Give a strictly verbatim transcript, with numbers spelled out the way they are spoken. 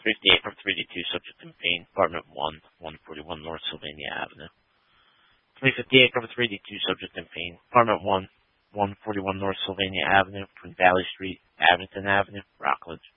fifty-eight from three D two, subject in pain, apartment one, one forty-one North Sylvania Avenue. three fifty-eight from three D two, subject in pain, apartment one, one forty-one North Sylvania Avenue, Twin Valley Street, Abington Avenue, Rockledge.